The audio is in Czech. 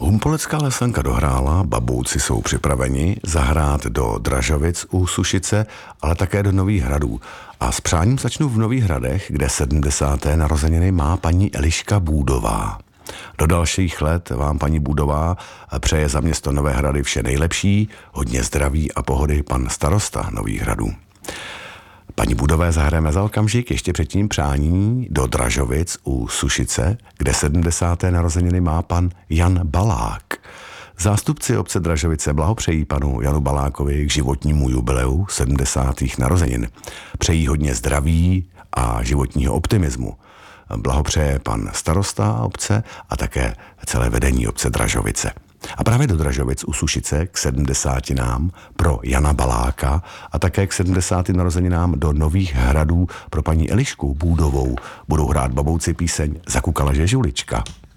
Humpolecká Lesanka dohrála, babouci jsou připraveni zahrát do Dražovic u Sušice, ale také do Nových Hradů. A s přáním začnu v Nových Hradech, kde 70. narozeniny má paní Eliška Bůdová. Do dalších let vám paní Bůdová přeje za město Nové Hrady vše nejlepší, hodně zdraví a pohody pan starosta Nových Hradů. Paní Bůdové zahrajeme za okamžik ještě předtím přání do Dražovic u Sušice, kde 70. narozeniny má pan Jan Balák. Zástupci obce Dražovice blahopřejí panu Janu Balákovi k životnímu jubileu 70. narozenin. Přejí hodně zdraví a životního optimismu. Blahopřeje pan starosta obce a také celé vedení obce Dražovice. A právě do Dražovic u Sušice k 70. pro Jana Baláka a také k 70. narozeninám do Nových Hradů pro paní Elišku Bůdovou budou hrát babouci píseň Zakukala žežulička.